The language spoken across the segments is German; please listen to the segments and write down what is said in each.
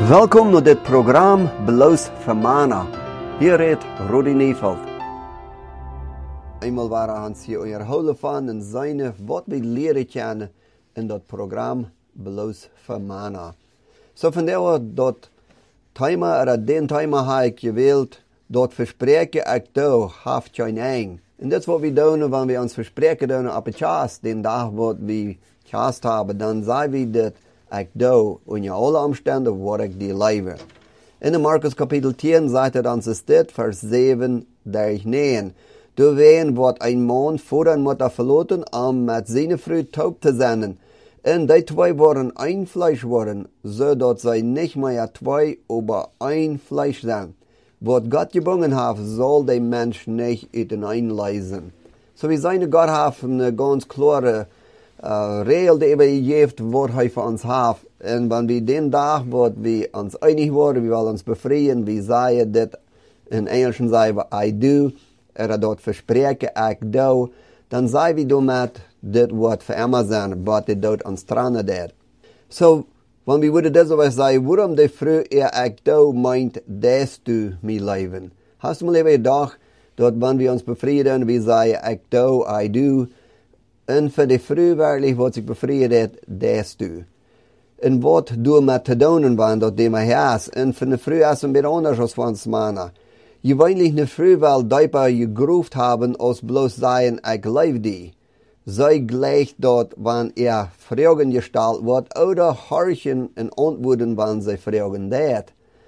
Welkom naar dit programma Beloost van Mana. Hier redt Rudy Neefeld. Eenmaal waren Hans hier onderhouden van en zijn wat we leren kennen in dat programma Beloost van Mana. Zo vandaar dat thema, dat den thema heb ik gewild, dat verspreken ik doe, haft geen eng. En dat is wat we doen, wanneer we ons verspreken doen op het chast, den dag wat we chast hebben, dan zijn we dit. Ik doe onder alle omstandigheden word ik die leven. In Markus kapitel 10 zegt het ons dit, vers 7 durch 9. Du ween wat een man voeren moet verlaten om met zijn vrouw taub te zijn. En die twee worden een vlees worden, zodat zij niet meer twee over een vlees zijn. Wat God gebonden heeft, zal de mens niet uiteenlezen. Zo we zijn God heeft een ganz klare regel die we geeft wat hij voor ons heeft. En wanneer we den dag wat we ons einig worden, we willen ons bevrijden, we zeggen dit, in Engels zeggen we I do, dat verspreken ik doe, dan zeggen we daarmee dit wat voor immer zijn, wat dit doet ons tranen deed. So, wanneer we dit zo zeggen, waarom de vrouw ik doe meint, des du mijn leven. Hast du mal even gedacht, dat wanneer we ons bevrijden, we zeggen ik doe, I do, en voor de vrouw werkelijk wat zich bevrijden, des du. En wat doe met te doen, want dat die mij has. En voor de vrouw is een beetje anders als van ons mannen. Je weinig de vrouw wel dieper gegroefd hebben als bloos zeggen, ik leef die. Zij gleicht dat wanneer vragen gesteld wordt, ouder horchen en antwoorden wanneer zij vragen deed.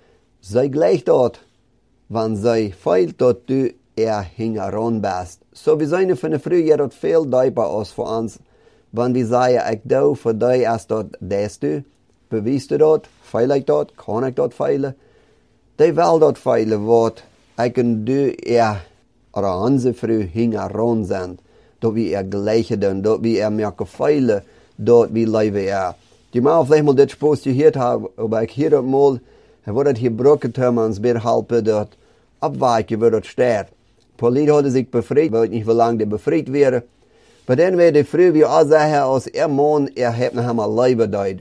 Zij gleicht dat, wanneer zij feilt dat du hingeron best. So we zijn van de vrouw je dat veel dieper als voor ons. Wanneer we zeggen, ik doe voor die als dat des du. Bewijst u dat? Feil ik dat? Kan ik dat feilen? Die wil dat feilen wat ik kan doen oder onze vrouw hingeron zijn. Dat we gleiche doen, dat we merken feilen, dat we leven Die mag vielleicht mal dit spoos gehoord hebben, maar ik hier dat mal, en wordt het gebruikt om ons bij helpen dat afwijken waar dat staat. Politie hadden zich bevrijd, weet niet hoe lang die bevrijd werden. Maar dan werd de vrouw weer al zeggen, als man, heeft nog helemaal leven deed.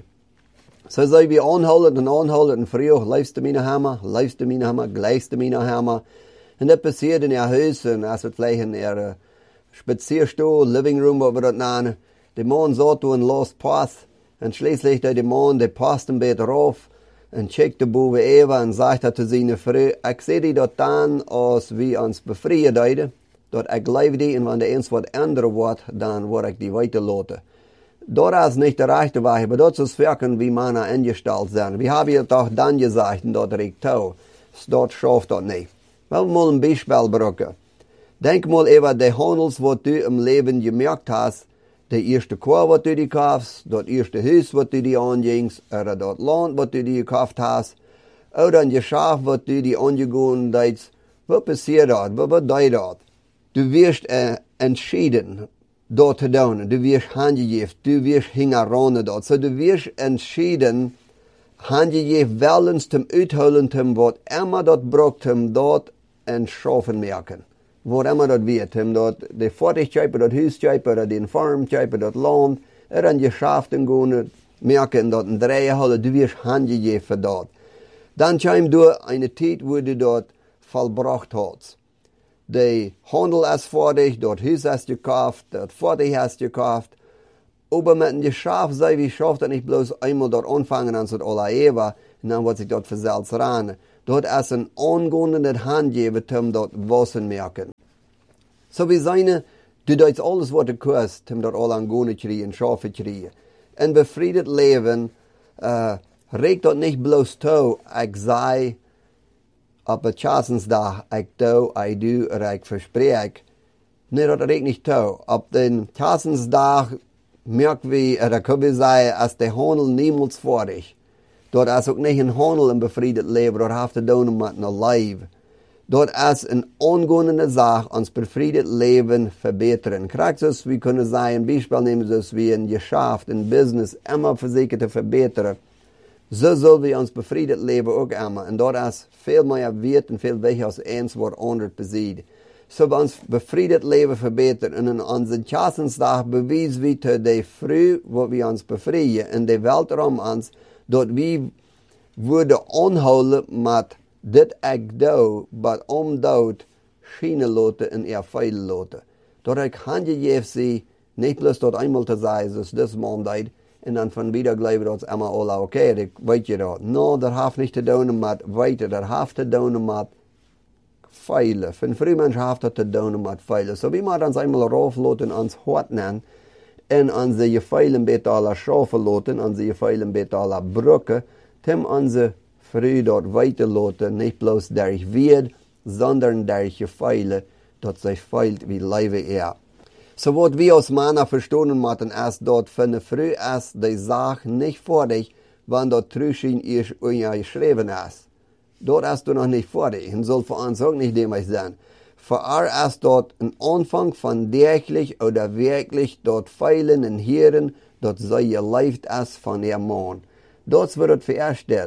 Zo zei we aanhouden en vroeg, leefst mijn hammer, gelijkst mijn hammer. En dat passeert in haar huis, en als het vielleicht in haar spazierstoel, living room, wat we dat namen. De man zat toen last pas, en schließlich de man, de past een beetje af, en checkte boven even en zei te zijn vrouw, ik zie die dat dan als we ons bevrijden deden, dat ik leef die en wanneer eens wat andere wordt, dan word ik die weiterlaten. Dat is niet de rechte weg, maar dat is werken wie mannen ingesteld zijn. We hebben het toch dan gezegd dat ik toe. Dat schaft dat niet. Wel mal een beispiel gebruiken. Denk mal even de handels wat du im leven gemerkt hast, de eerste koor wat du die kaufst, dat eerste huis wat du die aangingst, oder dat land wat du die gekauft hast, oder een geschäft wat du die aangegaan deed. Wat passiert dat? Wat deed dat? Du wirst entschieden dat te doen. Du wirst handgegeven. Du wirst hingeronnen dat. So du wirst entschieden handgegeven wellens zum uitholen zum wat immer dat brokt hem dat en schaffen merken. Wat immer dat wird. Hem dat de fortigheid, dat huisheid, dat de farmheid, dat land, en geschäften gaan merken dat een draaien houden. Du wirst handgegeven dat. Dan komt door een tijd wo du dat volbracht hast. De handel is fertig, dat huis is gekauft, dat fertig is gekauft. Aber met een geschäft sei wie schafft dat niet bloos eenmaal dat aanvangen aan zo'n alle eeuwen, en dan wordt zich dat verzeld ranen. Dat is een aangoende handgeven om dat wassen merken. So we zijn, du doet alles wat het kost, om dat al aangoende krijgen, schaffen krijgen. En bevrijd leven, reikt dat niet bloos toe, ik zei, op het chasensdag, ik doe, I do, ik verspreek. Nee, dat reikt niet toe. Op den chasensdag merken we, dat kunnen we zeggen, als de handel niemals fertig. Dat is ook niet een handel in bevrijd leven, dat heeft te doen met een leven. Dat is een ongoende zaak, ons bevrijd leven verbeteren. Krijg zoals we kunnen zeggen, een beispiel nemen zoals we een geschäft, een business, immer verzekerd te verbeteren. Zo zullen we ons bevrijd leven ook immer. En dat is veel meer wert en veel weg als eens wordt onder bezien. Zo we ons bevrijd leven verbeteren. En in onze chasensdag bewijzen we te de vrouw wat we ons bevrijden. En de welt om ons, dat we worden aanhouden met dit ik doe, maar omdat schijnen laten en feilen laten. Dat ik handje geef zie, niet plus dat eenmaal te zeggen, dus dit maandag, en dan van wieder geloven dat allemaal al oké, ik weet je dat. No, dat heeft niet te doen met weten, dat heeft te doen met feilen. Van vrije mensen heeft dat te doen met feilen. So wie maar dan eenmaal rauf laten ons hart nemen, en onze je feilen betalen schaffen laten, onze je feilen betalen brukken, tem onze vrije dat weten laten, niet bloos durch weet, sondern durch je feilen, dat zij feilt wie leven So wat we als Männer verstehen müssen, ist, dass von der Früh ist die Sache nicht fertig, wenn das Trüschen ist und ja geschrieben ist. Dort ist du noch nicht fertig und soll für uns auch nicht demnächst sein. Für er ist dort ein Anfang von täglich oder wirklich dort feilen und hören, dass sie gelebt ist von ihr Mann. Dort wird es versteht,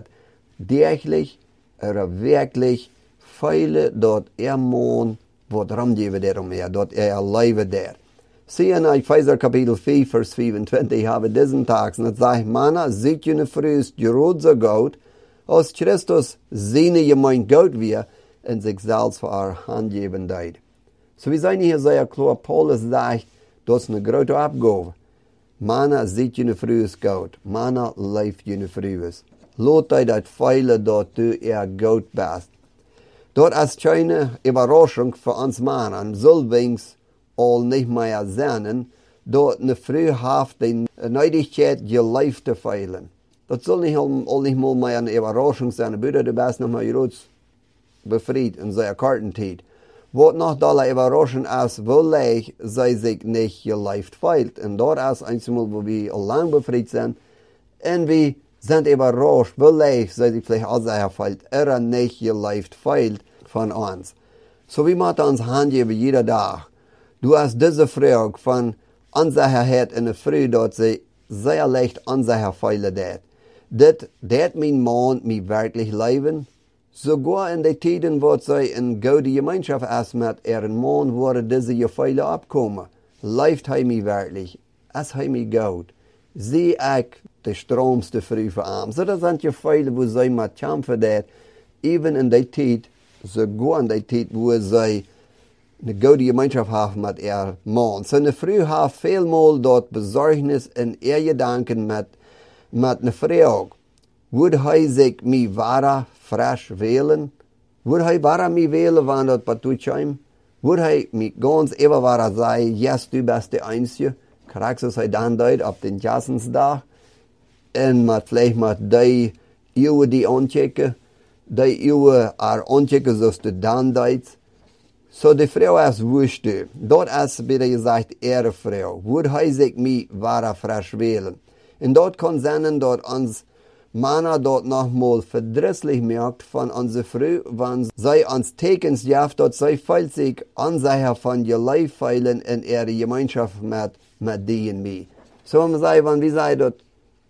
täglich oder wirklich feilen, dass ihr Mann wird rumgeben darum her, dass leben der. Zie in Epheser kapitel 4, vers 25 hebben diesen Tag, en het zegt, Männer, ziet je frühst gerood zo goud, als Christus zijn gemeint goud weer, en zichzelf voor haar handgeven deed. So we zijn hier zeer klar, Paulus zegt, dat is een grote opgave. Männer, ziet je frühst goud, Männer, leeft je frühst. Laat hij dat feilen dat du goud bent. Dat is keine Überraschung voor ons Männer, zulwings al niet meer zijn, dat een vrouw heeft de nodigheid je leven te veilen. Dat zal niet al niet meer een Überraschung zijn. Buiten de best nog maar groot bevrijd in zijn kartentijd. Wat nog de Überraschung is, wellicht zij zich niet je leven veilt. En dat is eenmaal waar we al lang bevrijd zijn. En we zijn überrascht, wellicht zij zich vielleicht als hij veilt, niet je leven veilt van ons. So we moeten ons handgeven iedere dag. Du hast diese Frage von Unsicherheit in der Früh, dass sie sehr leicht unsicher feilen dat mein Mann mich wirklich leben. Sogar in den Tiden, wo sie in gute Gemeinschaft ist mit ihrem Mann, wurde diese Gefeile abkommen. Lebt hij mich wirklich? Ist hij mich gut? Zie ik de stroomste Früh für ihn? So, das sind Gefeile, wo sie mit kämpfen, even in der Zeit, sogar in der Zeit, wo sie eine gute Gemeinschaft haben mit ihrem Mann. So eine Frau hat vielmal dort Besorgnis in ihr Gedanken mit einer Frau. Würde er sich mich wahrer frisch wählen? Würde er wahrer mich wählen, wenn das Batutscheim? Würde er mich ganz immer wahrer sagen, yes, du bist der Einzige? Kriegst du es dann dort auf den Jassensdag? Und vielleicht mit die Uhr die anchecken, die Uhr anchecken, sodass du dann dort. So die Frau ist wusste, dort ist wieder gesagt, ihre Frau, würde er sich mich wahrer frisch wählen. Und dort kann sein, dass uns Männer dort nochmal verdrießlich merkt von unserer Frau, wenn sie uns Tekens jaft, dass sie feilt sich unsicher von ihr Leib feilen in ihre Gemeinschaft mit die und mir. So wenn wir sagen, dass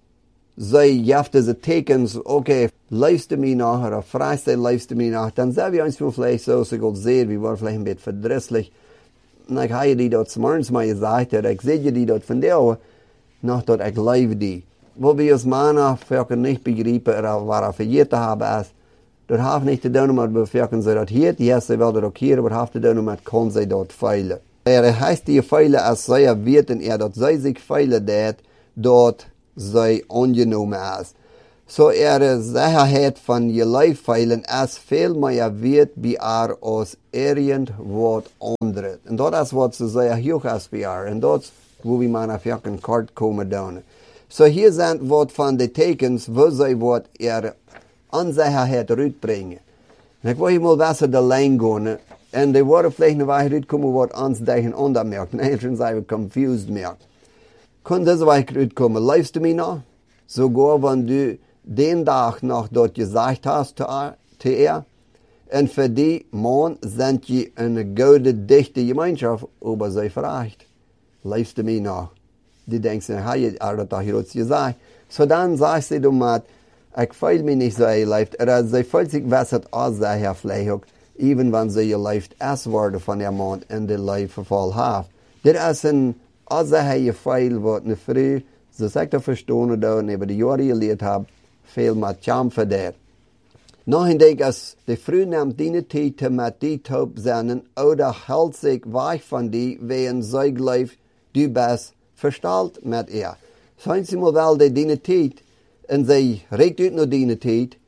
sie jaft diese Tekens, okay, leifst du mich nach, oder freist du, leifst du mich nach, dann sagen wir uns vielleicht so, als ich sehe, wir waren vielleicht ein bisschen verdrießlich. Und ich habe die dort morgens mal gesagt, ich sehe die dort von der, noch dort ich lebe die. Wo wir als Männer vielleicht nicht begreifen, oder was verjährt haben, ist, das hat nicht zu tun, mit wir sie dort hier, die erste Welt auch hier, aber hat zu tun, mit kann sie dort feilen. Heißt die Feilen, als sie wissen, dass sie sich feilen, dort sie angenommen ist. So ihre Sicherheit von ihr Leib feilen ist viel mehr wert, wie als irgendwas anderes. Und das ist, was sie sehr hoch ist wie und das ist, wo wir mal auf jeden Kart kommen dann. So hier sind was von den Tekens, wo sie was ihre Unsicherheit rüberbringen. Und ich wollte mal besser da lang gehen, und die wollen vielleicht noch weiter rüberkommen, was uns dahin untermerkt. Nein, schon sei ich confused merkt. Kann das weiter rüberkommen? Leibst du mich noch? Sogar wenn du den Tag noch dort gesagt hast zu ihr, und für die Mann sind die eine gute, dichte Gemeinschaft, aber sie fragt, leibst du mich noch? Die denkt, hey, das hat hier gesagt. So dann sagst du mal, ich fühle mich nicht so erlebt, oder sie fühlt sich besser als der Herr vielleicht, even wenn sie erlebt erst wurde von der Mann in der Leibverfall hat. Das ist ein, als der Herr Gefühl, was eine Frau, so sagt er verstehen, da über die Jahre gelebt hat, veel met kämpfen daar. Nou, ik denk als de vrouw neemt die tijd te met die taub zijn, oder houdt zich weg van die, ween zij geloof, du best versteld met Zijn ze maar wel die tijd, en zij reikt uit naar die tijd,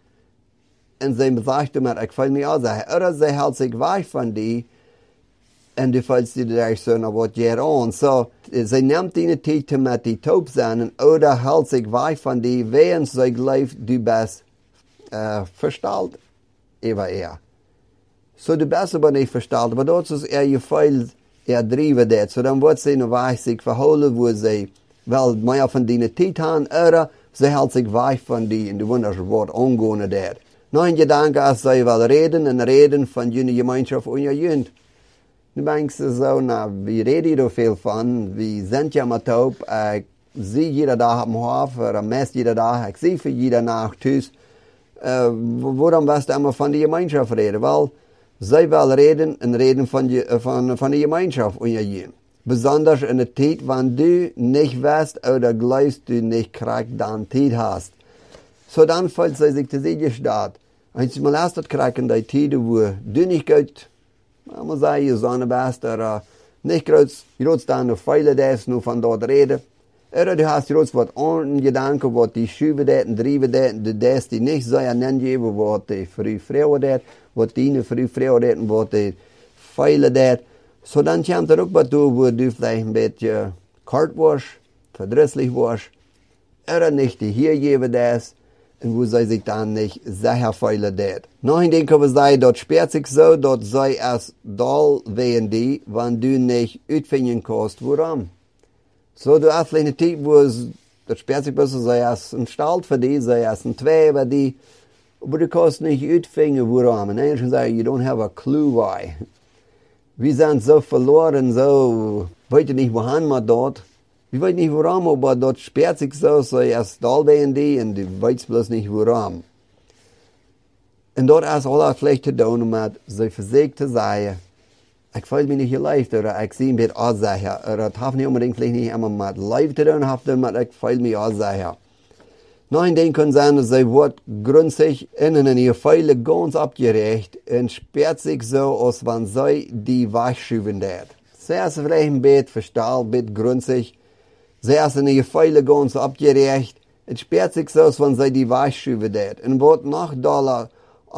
en zij zegt maar, ik voel me al zeggen, oder zij houdt zich weg van die, en du voelt je daar zo naar wat je aan. So, zij neemt die tijd te met die taub zijn, oder houdt zich weg van die, ween zij geloof, du best versteld over So de beste aber nicht versteld, maar dat is je veel driven dat. So dan wordt ze nog weg zich verhouden, wo ze wel meer van die tijd hebben, oder ze houdt zich weg van die, en de wonders wordt ongoen daar. Nou, in gedanken als zij wel reden van jullie gemeenschap en je jeugd. Nu denk ze zo, nou, wie reden er veel van, wie zijn ja maar taub, ik zie iedere dag op mijn hoofd, of meest iedere dag, ik zie voor iedere nacht thuis. Waarom was het allemaal van die gemeenschap reden? Wel, zij wel reden van de gemeenschap en je jeugd. Besonders in de tijd wanneer du niet wist, oder gleist du niet krijgt dan tijd hast. So dan voelt zij zich te zeggen staat. Als je maar laat dat krijgen in die tijden waar du niet goed, maar zei je zonne best, oder niet groot dan de feile des nu van dat reden. Oder du hast groot wat ongedanken, wat die schuiven dat en drijven dat, de des die niet zou nemen, wat de vrije vrouwen dat, wat die vrije vrouwen dat en wat de feile dat. So dan komt er ook wat toe waar du vielleicht een beetje kort was, verdrießlich was, oder nicht die hier geven des, en wo zij zich dan niet zeker feilen dat. Nou, ik denk we zij dat speert zich zo, dat zij als dal ween die, wanneer du niet uitvinden kost, waarom. So, du hast eine Zeit, wo es, das speert sich besser, zij als een stalt voor die, zij als een twee voor die, aber du kannst nicht uitvinden, waarom. En Engelsen zeggen, you don't have a clue why. Wir sind so verloren, so, weet nicht, wohin man dort. Wir weten nicht, warum, aber dort sperrt sich so, so erst da werden die, und du weißt bloß nicht, warum. Und dort ist alles vielleicht zu tun, um so für sich zu sagen, ich fühle mich nicht gelebt, oder ich sehe mich aussicher, oder das hat nicht unbedingt vielleicht nicht immer mit Leib zu tun, aber ich fühle mich aussicher. Nein, den können sein, dass sie wird gründlich innen in ihr Feile ganz abgerecht und sperrt sich so, als wenn sie die wegschüben wird. Sie ist vielleicht ein bisschen verstanden, ein bisschen gründlich. Sie ist in ihr Feile ganz abgerecht und sperrt sich so, als wenn sie die wegschüben wird. Und wird noch doller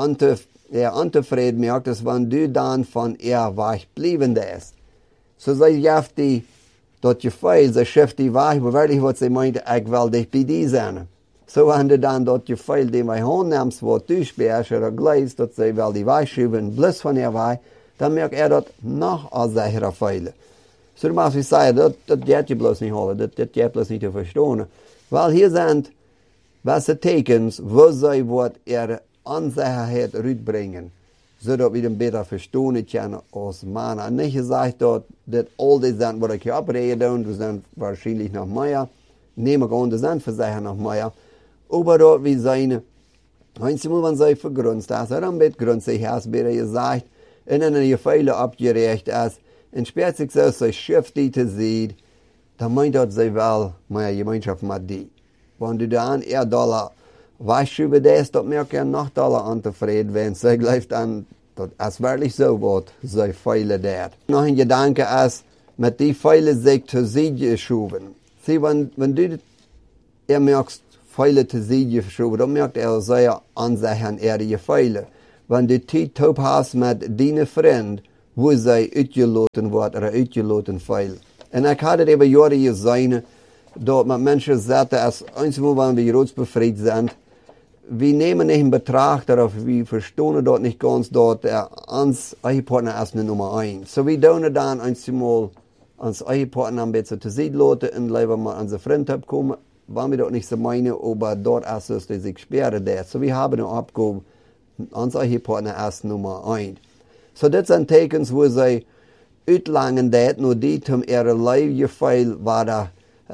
unzufrieden merkt, als wenn du dann von ihr wegblieben ist. So sie jaft die, dort Gefühl, sie schafft die weg, aber wirklich, was sie meinte, ich will dich bei dir sein. So wenn du dann dort Gefühl, den wir nimmst, wo du sperrst oder gleist, dass sie will die wegschieben, bloß von ihr weg, dann merkt dort noch als sichere Feile. So du machst wie sagen, das geht je bloß nicht holen, das geht bloß nicht zu verstehen. Weil hier sind welche Tekens, wo sie wird ihre Unsicherheit rüberbringen, zodat wir den besser verstehen können als Männer. Nicht gesagt, dass all die sind, was ich hier abrede, das sind wahrscheinlich noch mehr, nehmen wir an, das sind für sich noch mehr. Aber dort wie seine, einmal wenn sie vergrünzt ist, oder ein bisschen grünzig ist, wie er gesagt, und dann die Fehler abgerecht ist, und sperrt sich so, sie schifft die zu sehen, dann meint das sie wel, meine Gemeinschaft mit dir. Wenn du dann eher Dollar weißt über das, das merkt er noch Dollar unzufrieden, wenn sie gleich dann, das ist wirklich so, was sie Fehler dort. Noch ein Gedanke ist, mit die Fehler sich zu sehen geschoben. Sieh, wenn du merkst, Fehler zu sehen geschoben, dann merkt sehr ansichern, die Fehler. Wenn du die Taub hast mit deinen Freund, wo sie uitgelaten wird oder uitgelaten Fehler. Und ich hatte über Jahre gesehen, dass mit Menschen sagten, als einmal, wenn wir groß befreit sind, wir nehmen nicht in Betracht, oder wir verstehen dort nicht ganz, dort uns Ehepartner ist eine Nummer 1. So wir tun dann einmal uns Ehepartner ein bisschen zu sehen lassen und lieber mal an unsere Freundschaft kommen, wenn wir dort nicht so meinen, aber dort ist es, dass sich sperren da. So wir haben eine Abgabe, unser Ehepartner ist Nummer 1. So das sind Tekens, wo sie uitlangen dat, nur die zum ihre Leibgefühl weiter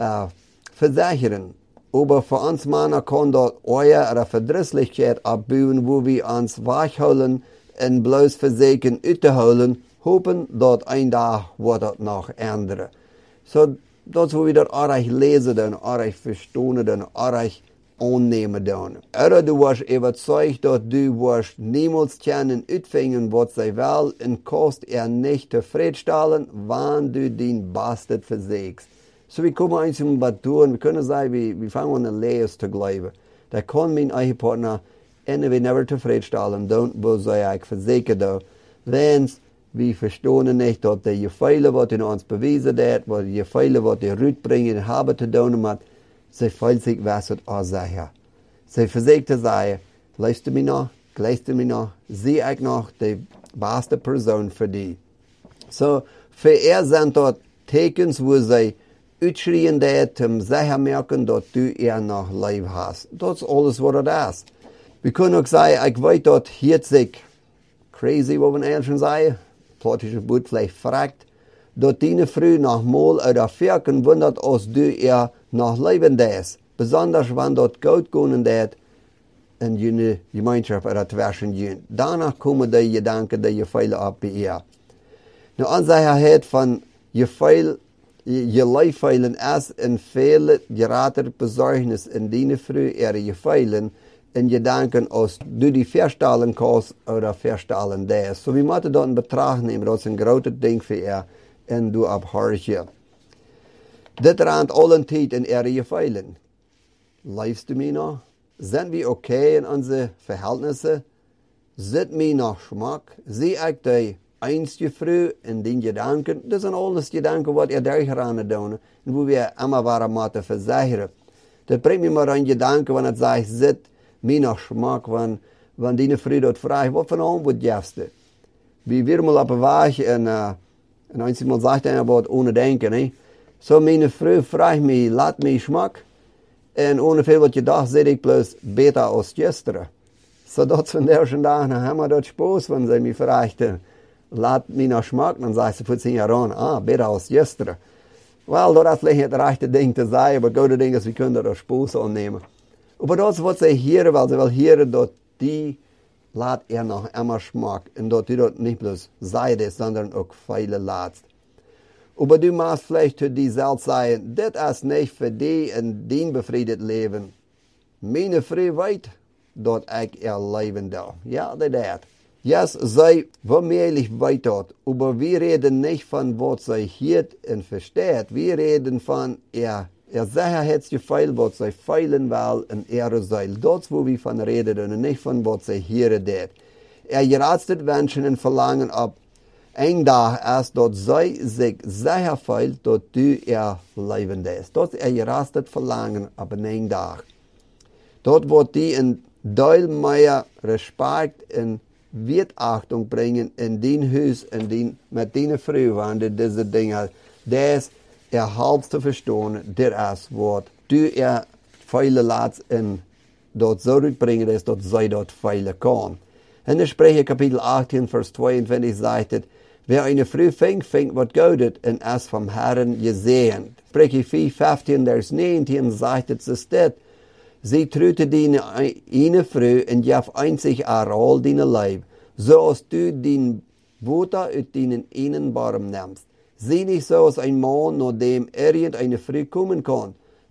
versichern. Aber für uns Männer kann dort eure Verdrießlichkeit abbauen, wo wir uns wegholen und bloß versuchen uitzuholen, hoffen, dort ein Tag wird das noch ändern. So, das, wo wir dort auch lesen, dann auch verstehen, dann auch aannemen doen. Oder du was überzeugt, dat du was niemals kunnen uitvinden wat zij wel en kost niet tevreden wanneer du die bastard verzegst. So we komen eens om wat doen. We kunnen zeggen, we vangen een lees te geloven. Dat kan mijn eigen partner en we never tevreden doen, wil zij ik verzekeren doen. Wens we verstaan niet dat de gevallen wat in ons bewezen dat, wat de gevallen wat de uitbrengen hebben te doen, maar zij voelt zich was het al zeggen. Zij verzekert te zeggen, luister me nog, zie ik nog de beste persoon voor die. So, voor zijn dat tekens waar zij uitschreeuwen dat, om zeggen merken dat du nog leven hast. Dat is alles wat het is. We kunnen ook zeggen, ik weet dat hier zich crazy, wat we Engelsen zeggen, plattische boet vielleicht fragt, dat die vrouw nog mal uit de verken wundert als du nog leven is. Besonders wanneer dat goud kunnen dat in je gemeenschap uit het versen. Daarna komen die gedanken die je veilig op bij je. Nou, als hij het van je lijf veilen is en vele gerater bezorgnis in die vrouw je veilen en je denken als du die verstellen kost of verstellen des. So we moeten dat in betracht nemen, dat is een grote ding voor je en du op hartje. Dit raakt al een tijd in je veilen. Leefst du mij nog? Zijn we oké in onze verhältnissen? Zit mij nog smak? Zie ik die einste vrouw in die gedanken? Dat zijn alles gedanken wat je daar gaan doen. En hoe we allemaal waren moeten verzekeren. Dat brengt me maar aan gedanken wanneer het zegt, zit mij nog smak, wanneer die vrouw dat vraagt, wat van antwoord geefste? We weer mal op een weg en eens iemand zegt dan wat ohne denken. Hè? Zo mijn vrouw vraagt me, laat mij smak. En ohne veel wat je dacht, zit ik plus beter als gisteren. So dat van de eerste dag, dan hebben we dat spoos van ze me vragen, laat mij nog smak. Dan zegt ze voor 10 jaar aan, beter als gisteren. Wel, dat is niet het rechte ding te zeggen, maar het goede ding is, we kunnen dat spoos aannemen. Maar dat is wat ze hier wel. Ze wil hier dat die laat nog immer smak. En dat die dat niet plus zijde, sondern ook vele laatst. Maar du mag vielleicht die zelf zeggen, dit is niet voor die en die bevredigd leven. Mijn vrouw weet dat ik leven doe. Ja, dat is. Yes, zij vermeerlijk weet dat. Maar we reden niet van wat zij hoort en verstaat. We reden van, zeggen het gevoel wat zij feilen wel en zeil. Dat is waar we van reden en niet van wat zij horen deed. Juist het wensen en verlangen op een dag is dat zij zich zeker voelt dat du leven is. Dat is juist het verlangen op een dag. Dat wordt die een duil meer respect en wertachtung brengen in die huis en met die vrouw, want deze dingen, dat is half te verstaan, dit is wat du veilig laat en dat zo uitbrengen is dat zij dat veilig kan. En in Spreuche kapitel 18 vers 22 zegt het, wer eine Frau fängt wat goudet en is vom Herren gesehen. Spreuche 4:15 vers 19 zegt het zo dit, sie trute die eine Frau en jaf einzig al die Leib, zoals du die Water uit die einen Barm nimmst. Zie niet zoals een man naar dem eine Frau komen kan,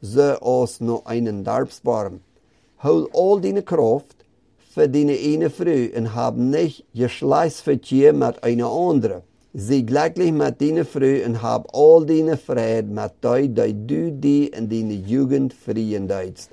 zoals naar einen Darbsbarm. Hol al die Kraft für die eine Frau und hab nicht Geschlechtsverkehr mit einer anderen. Sei glücklich mit deiner Frau und hab all deine Frieden mit die du die in deine Jugend frieren deitst.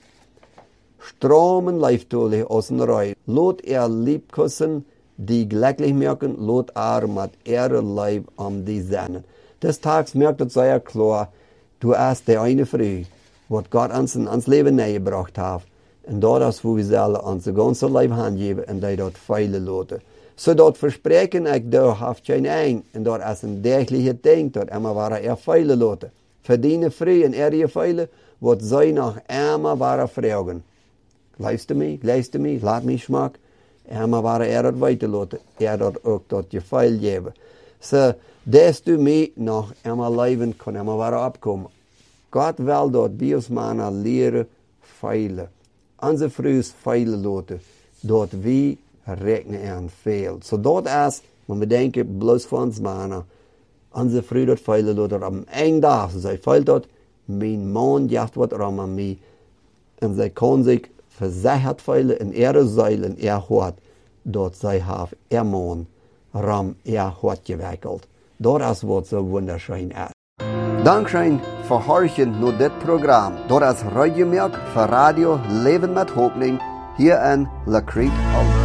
Stromen leiftolig aus dem Rei. Lot liebkussen, die glücklich merken, lot mit Leib die Sennen. Des Tags merkt es sehr klar, du hast die eine Frau, was Gott ans Leben nähergebracht hat. En dat is hoe we zullen onze ganze leven handgeven en die dat veilig laten. So dat verspreken ik daar heeft geen eind. En dat is een dergelijke ding dat immer waren veilig laten. Verdienen vrij en je veilig, wat zij nog immer waren vragen. Luister me, laat me smak. Immer waren dat weiter laten. Dat ook dat je veil geven. So, des du mij nog immer leven kan immer waren opkomen. God wil dat wij ons mannen leren veilig. Onze vrouwen veilig laten, dat we rekenen aan veel. So dat is, want we denken, bloos van ons mannen, onze vrouw dat veilig laten, op een dag, zij veilig dat, mijn man jaagt wat aan mij, En zij kon zich verzekerd voelen in ihre Säule in ihr Hort, dort zij have ihr Mann ram ihr Hort gewickelt. Dat is wat zo wunderschön is. Dankzij voor horchen naar dit programma. Dat is radiomerk voor Radio Leven met Hoopning hier in La Crete.